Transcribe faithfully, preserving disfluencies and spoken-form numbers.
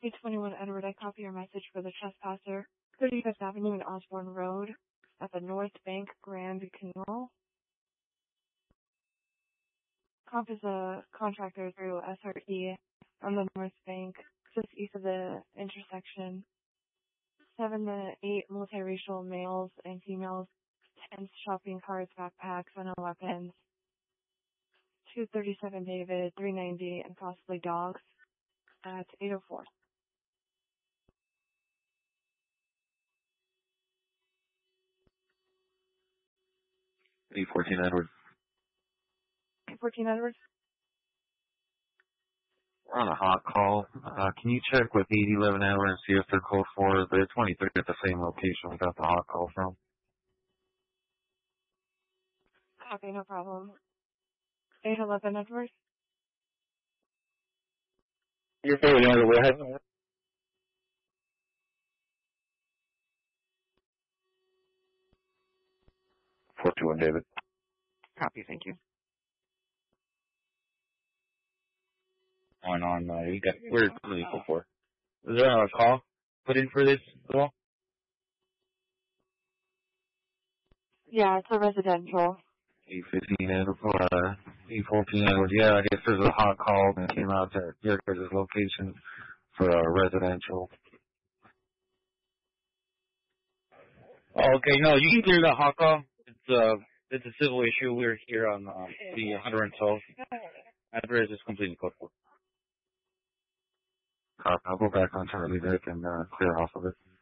eight twenty-one Edward, I copy your message for the trespasser. thirty-fifth Avenue and Osborne Road at the North Bank Grand Canal. Comp is a contractor through S R E on the North Bank, just east of the intersection. Seven to eight multiracial males and females, tents, shopping carts, backpacks, and weapons. two thirty-seven David, three ninety, and possibly dogs at eight oh four. eight fourteen Edward. eight fourteen Edward? We're on a hot call. Uh, can you check with eight eleven Edward and see if they're code for the twenty-three at the same location we got the hot call from? Okay, no problem. eight eleven Edward? You're forwarding on the warehouse. four two one David. Copy, thank you. On, on, uh, you got, where's the equal for? Is there a call put in for this as well? Yeah, it's a residential. eight fifteen Edward, uh, eight fourteen Edward. Yeah, I guess there's a hot call that came out to your guys' location for a residential. Oh, okay, no, you can clear that hot call. It's, uh, it's a civil issue. We're here on, uh, the one hundred twelve. Address is completely code for. I'll go back on Charlie Dick and uh, clear off of it.